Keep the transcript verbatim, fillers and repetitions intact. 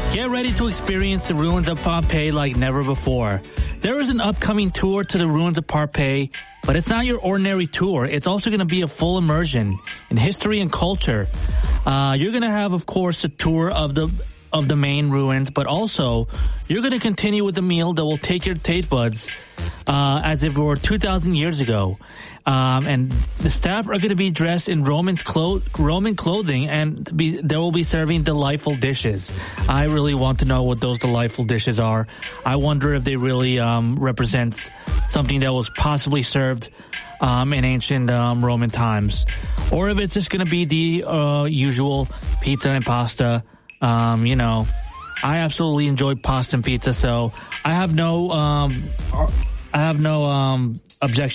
Get ready to experience the ruins of Pompeii like never before. There is an upcoming tour to the ruins of Pompeii, but it's not your ordinary tour. It's also going to be a full immersion in history and culture. Uh, you're going to have, of course, a tour of the of the main ruins, but also you're going to continue with a meal that will take your taste buds uh, as if it were two thousand years ago. Um, and the staff are going to be dressed in Roman's clo- Roman clothing, and be, they will be serving delightful dishes. I really want to know what those delightful dishes are. I wonder if they really um, represent something that was possibly served um, in ancient um, Roman times, or if it's just going to be the uh, usual pizza and pasta. Um, you know, I absolutely enjoy pasta and pizza, so I have no, um, I have no um, objection.